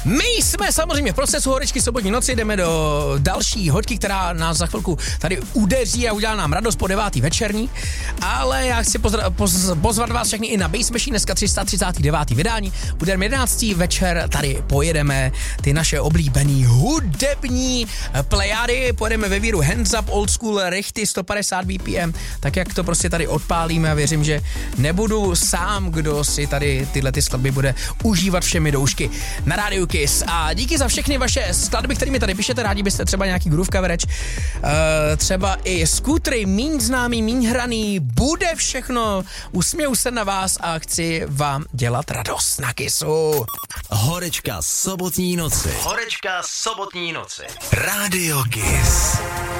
My jsme samozřejmě v procesu horečky sobotní noci, jdeme do další hoďky, která nás za chvilku tady udeří a udělá nám radost po 9. večerní, ale já chci pozvat vás všechny i na Bass Machine, dneska 339. vydání. Budeme 11. večer, tady pojedeme ty naše oblíbený hudební plejady, pojedeme ve víru Hands Up, Old School, Richty 150 BPM, tak jak to prostě tady odpálíme a věřím, že nebudu sám, kdo si tady tyhle ty skladby bude užívat všemi doušky na rádiu Kiss. A díky za všechny vaše skladby, kterými tady píšete, rádi byste třeba nějaký groove coverage, třeba i skútry, míň známý, míň hraný, bude všechno, usměju se na vás a chci vám dělat radost na Kissu. Horečka sobotní noci. Rádio Kiss.